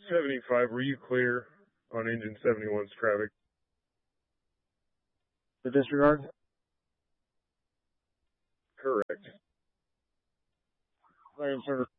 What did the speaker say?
75, were you clear on engine 71's traffic? The disregard? Correct. Right, sir.